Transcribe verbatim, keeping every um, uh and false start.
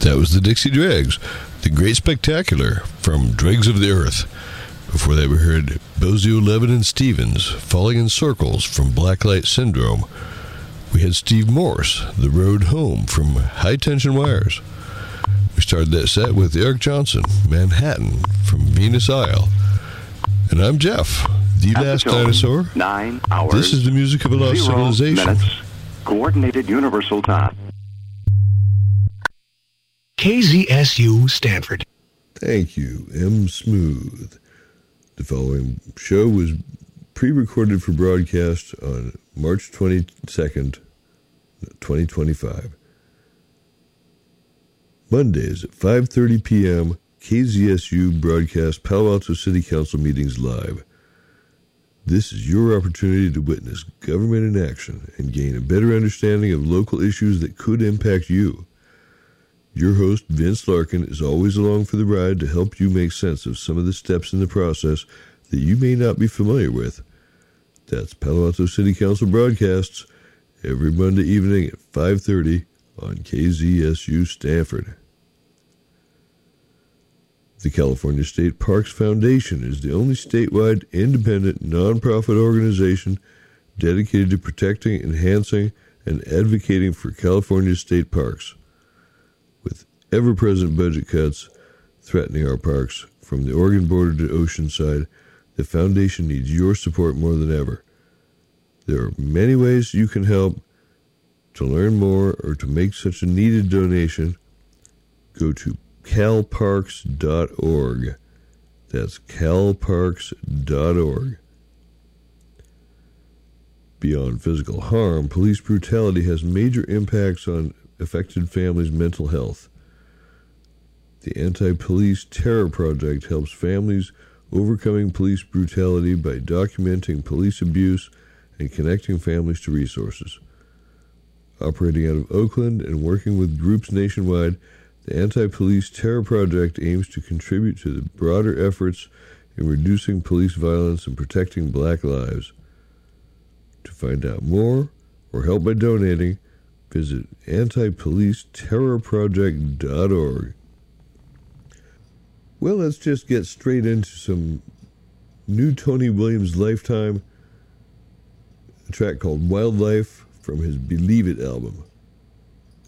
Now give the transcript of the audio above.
That was the Dixie Dregs, the Great Spectacular from Dregs of the Earth. Before that, we heard Bozio, Levin, and Stevens, Falling in Circles from Blacklight Syndrome. We had Steve Morse, The Road Home from High Tension Wires. We started that set with Eric Johnson, Manhattan from Venus Isle. And I'm Jeff, the At last the tone, dinosaur. Nine hours. This is the music of a lost zero civilization. Minutes. Coordinated Universal Time. K Z S U Stanford. Thank you, M. Smooth. The following show was pre-recorded for broadcast on March twenty-second, twenty twenty-five. Mondays at five thirty p.m., K Z S U broadcast Palo Alto City Council meetings live. This is your opportunity to witness government in action and gain a better understanding of local issues that could impact you. Your host, Vince Larkin, is always along for the ride to help you make sense of some of the steps in the process that you may not be familiar with. That's Palo Alto City Council broadcasts every Monday evening at five thirty on K Z S U Stanford. The California State Parks Foundation is the only statewide independent nonprofit organization dedicated to protecting, enhancing, and advocating for California's state parks. With ever-present budget cuts threatening our parks from the Oregon border to Oceanside, the foundation needs your support more than ever. There are many ways you can help. To learn more or to make such a needed donation, go to cal parks dot org. That's cal parks dot org. Beyond physical harm, police brutality has major impacts on affected families' mental health. The Anti-Police Terror Project helps families overcoming police brutality by documenting police abuse and connecting families to resources. Operating out of Oakland and working with groups nationwide, the Anti-Police Terror Project aims to contribute to the broader efforts in reducing police violence and protecting black lives. To find out more or help by donating, visit anti police terror project dot org. Well, let's just get straight into some new Tony Williams Lifetime, a track called Wildlife from his Believe It album.